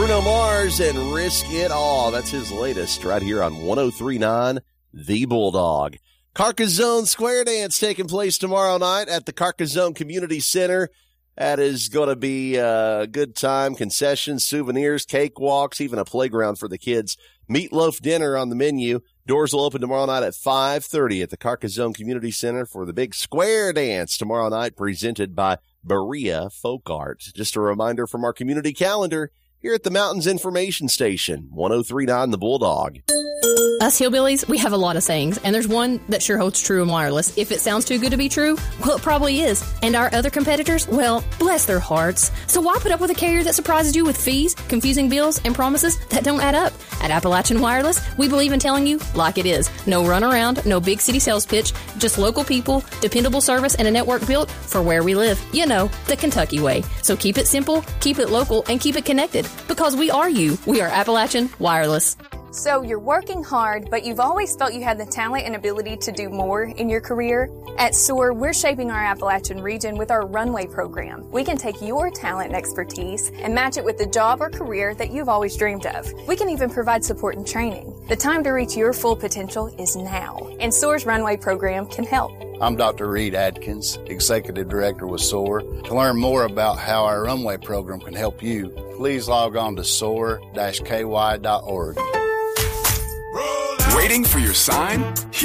Bruno Mars and Risk It All. That's his latest right here on 103.9 The Bulldog. Carcassonne Square Dance taking place tomorrow night at the Carcassonne Community Center. That is going to be a good time. Concessions, souvenirs, cakewalks, even a playground for the kids. Meatloaf dinner on the menu. Doors will open tomorrow night at 5:30 at the Carcassonne Community Center for the big square dance tomorrow night, presented by Berea Folk Art. Just a reminder from our community calendar here at the Mountains Information Station, 103.9 The Bulldog. Us hillbillies, we have a lot of sayings, and there's one that sure holds true in wireless. If it sounds too good to be true, well, it probably is. And our other competitors, well, bless their hearts. So why put up with a carrier that surprises you with fees, confusing bills, and promises that don't add up? At Appalachian Wireless, we believe in telling you like it is. No runaround, no big city sales pitch, just local people, dependable service, and a network built for where we live. You know, the Kentucky way. So keep it simple, keep it local, and keep it connected. Because we are you. We are Appalachian Wireless. So you're working hard, but you've always felt you had the talent and ability to do more in your career? At SOAR, we're shaping our Appalachian region with our Runway program. We can take your talent and expertise and match it with the job or career that you've always dreamed of. We can even provide support and training. The time to reach your full potential is now, and SOAR's Runway program can help. I'm Dr. Reed Adkins, Executive Director with SOAR. To learn more about how our Runway program can help you, please log on to soar-ky.org. Waiting for your sign?